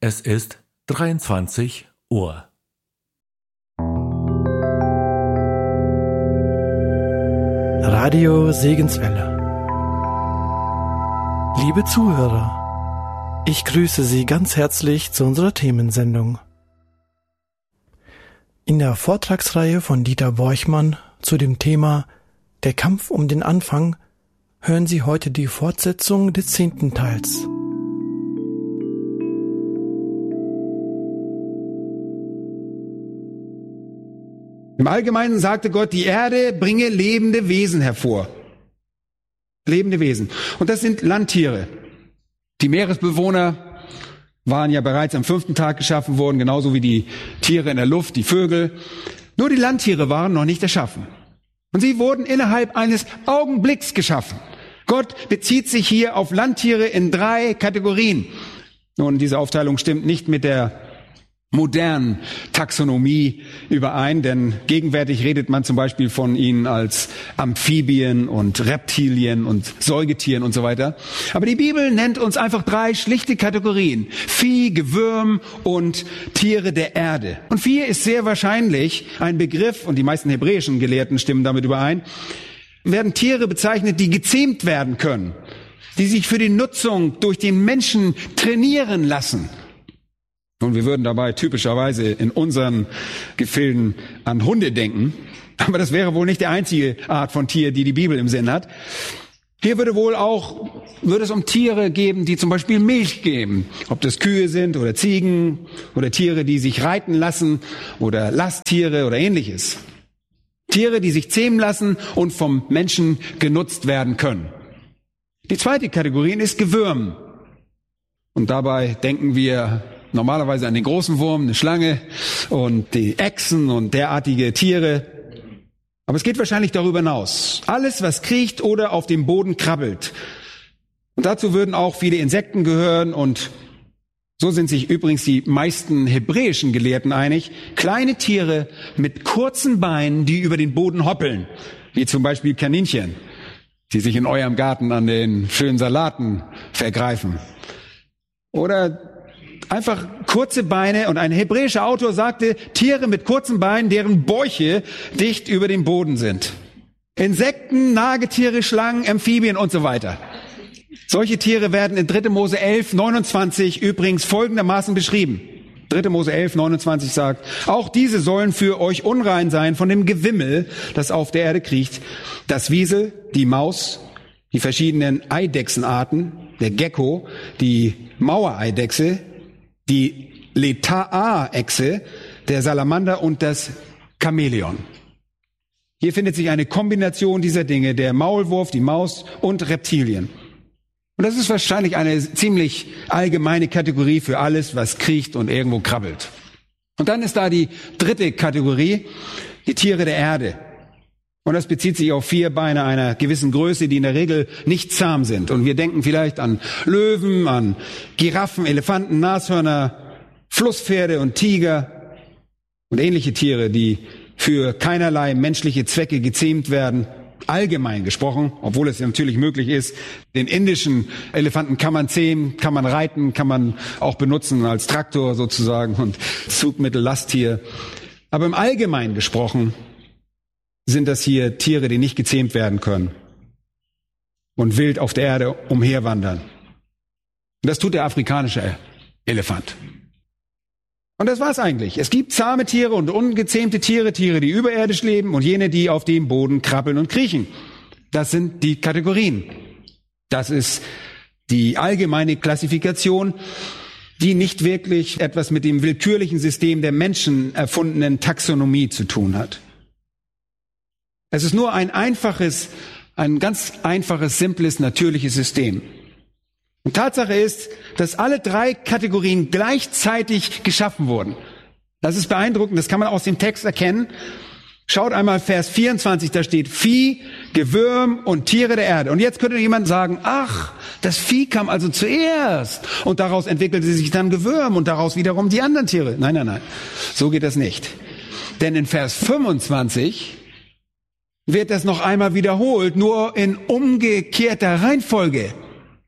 Es ist 23 Uhr. Radio Segenswelle. Liebe Zuhörer, ich grüße Sie ganz herzlich zu unserer Themensendung. In der Vortragsreihe von Dieter Borchmann zu dem Thema Der Kampf um den Anfang hören Sie heute die Fortsetzung des 10. Teils. Im Allgemeinen sagte Gott, die Erde bringe lebende Wesen hervor. Lebende Wesen. Und das sind Landtiere. Die Meeresbewohner waren ja bereits am 5. Tag geschaffen worden, genauso wie die Tiere in der Luft, die Vögel. Nur die Landtiere waren noch nicht erschaffen. Und sie wurden innerhalb eines Augenblicks geschaffen. Gott bezieht sich hier auf Landtiere in 3 Kategorien. Nun, diese Aufteilung stimmt nicht mit der modernen Taxonomie überein, denn gegenwärtig redet man zum Beispiel von ihnen als Amphibien und Reptilien und Säugetieren und so weiter. Aber die Bibel nennt uns einfach 3 schlichte Kategorien: Vieh, Gewürm und Tiere der Erde. Und Vieh ist sehr wahrscheinlich ein Begriff, und die meisten hebräischen Gelehrten stimmen damit überein, werden Tiere bezeichnet, die gezähmt werden können, die sich für die Nutzung durch den Menschen trainieren lassen. Und wir würden dabei typischerweise in unseren Gefilden an Hunde denken. Aber das wäre wohl nicht die einzige Art von Tier, die die Bibel im Sinn hat. Hier würde es um Tiere geben, die zum Beispiel Milch geben. Ob das Kühe sind oder Ziegen oder Tiere, die sich reiten lassen oder Lasttiere oder ähnliches. Tiere, die sich zähmen lassen und vom Menschen genutzt werden können. Die zweite Kategorie ist Gewürm. Und dabei denken wir normalerweise an den großen Wurm, eine Schlange und die Echsen und derartige Tiere. Aber es geht wahrscheinlich darüber hinaus. Alles, was kriecht oder auf dem Boden krabbelt. Und dazu würden auch viele Insekten gehören, und so sind sich übrigens die meisten hebräischen Gelehrten einig: kleine Tiere mit kurzen Beinen, die über den Boden hoppeln, wie zum Beispiel Kaninchen, die sich in eurem Garten an den schönen Salaten vergreifen. Oder einfach kurze Beine, und ein hebräischer Autor sagte, Tiere mit kurzen Beinen, deren Bäuche dicht über dem Boden sind. Insekten, Nagetiere, Schlangen, Amphibien und so weiter. Solche Tiere werden in 3. Mose 11,29 übrigens folgendermaßen beschrieben. 3. Mose 11,29 sagt: Auch diese sollen für euch unrein sein von dem Gewimmel, das auf der Erde kriecht. Das Wiesel, die Maus, die verschiedenen Eidechsenarten, der Gecko, die Mauereidechse, die Letaa-Echse, der Salamander und das Chamäleon. Hier findet sich eine Kombination dieser Dinge: der Maulwurf, die Maus und Reptilien. Und das ist wahrscheinlich eine ziemlich allgemeine Kategorie für alles, was kriecht und irgendwo krabbelt. Und dann ist da die 3. Kategorie, die Tiere der Erde. Und das bezieht sich auf 4 Beine einer gewissen Größe, die in der Regel nicht zahm sind. Und wir denken vielleicht an Löwen, an Giraffen, Elefanten, Nashörner, Flusspferde und Tiger und ähnliche Tiere, die für keinerlei menschliche Zwecke gezähmt werden. Allgemein gesprochen, obwohl es natürlich möglich ist. Den indischen Elefanten kann man zähmen, kann man reiten, kann man auch benutzen als Traktor sozusagen und Zugmittel, Lasttier. Aber im Allgemeinen gesprochen sind das hier Tiere, die nicht gezähmt werden können und wild auf der Erde umherwandern. Und das tut der afrikanische Elefant. Und das war's eigentlich. Es gibt zahme Tiere und ungezähmte Tiere, Tiere, die überirdisch leben, und jene, die auf dem Boden krabbeln und kriechen. Das sind die Kategorien. Das ist die allgemeine Klassifikation, die nicht wirklich etwas mit dem willkürlichen System der Menschen erfundenen Taxonomie zu tun hat. Es ist nur ein ganz einfaches, simples, natürliches System. Und Tatsache ist, dass alle 3 Kategorien gleichzeitig geschaffen wurden. Das ist beeindruckend, das kann man aus dem Text erkennen. Schaut einmal Vers 24, da steht Vieh, Gewürm und Tiere der Erde. Und jetzt könnte jemand sagen, ach, das Vieh kam also zuerst und daraus entwickelte sich dann Gewürm und daraus wiederum die anderen Tiere. Nein, so geht das nicht. Denn in Vers 25 wird das noch einmal wiederholt, nur in umgekehrter Reihenfolge.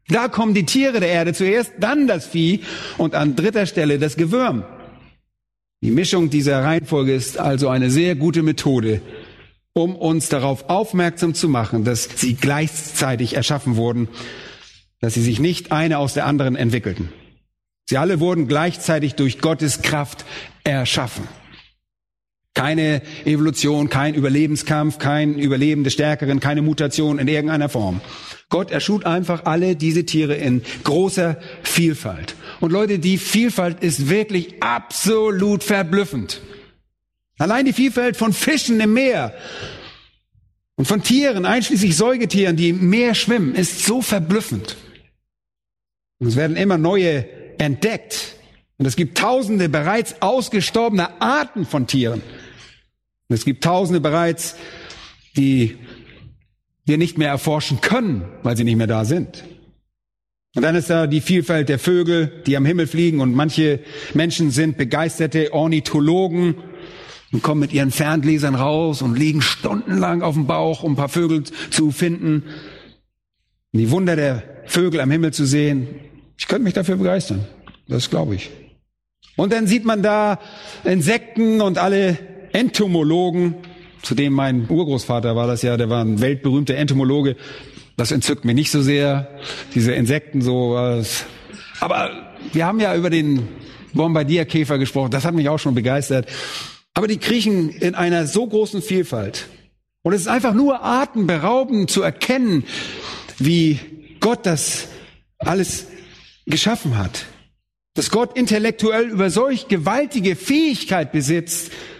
Da kommen die Tiere der Erde zuerst, dann das Vieh und an dritter Stelle das Gewürm. Die Mischung dieser Reihenfolge ist also eine sehr gute Methode, um uns darauf aufmerksam zu machen, dass sie gleichzeitig erschaffen wurden, dass sie sich nicht eine aus der anderen entwickelten. Sie alle wurden gleichzeitig durch Gottes Kraft erschaffen. Keine Evolution, kein Überlebenskampf, kein Überleben des Stärkeren, keine Mutation in irgendeiner Form. Gott erschuf einfach alle diese Tiere in großer Vielfalt. Und Leute, die Vielfalt ist wirklich absolut verblüffend. Allein die Vielfalt von Fischen im Meer und von Tieren, einschließlich Säugetieren, die im Meer schwimmen, ist so verblüffend. Und es werden immer neue entdeckt. Und es gibt tausende bereits ausgestorbene Arten von Tieren. Und es gibt tausende bereits, die wir nicht mehr erforschen können, weil sie nicht mehr da sind. Und dann ist da die Vielfalt der Vögel, die am Himmel fliegen. Und manche Menschen sind begeisterte Ornithologen und kommen mit ihren Ferngläsern raus und liegen stundenlang auf dem Bauch, um ein paar Vögel zu finden. Und die Wunder der Vögel am Himmel zu sehen. Ich könnte mich dafür begeistern. Das glaube ich. Und dann sieht man da Insekten und alle Entomologen, zu dem mein Urgroßvater war das ja, der war ein weltberühmter Entomologe. Das entzückt mich nicht so sehr, diese Insekten so. Aber wir haben ja über den Bombardierkäfer gesprochen, das hat mich auch schon begeistert. Aber die kriechen in einer so großen Vielfalt. Und es ist einfach nur atemberaubend zu erkennen, wie Gott das alles geschaffen hat. Dass Gott intellektuell über solch gewaltige Fähigkeit besitzt,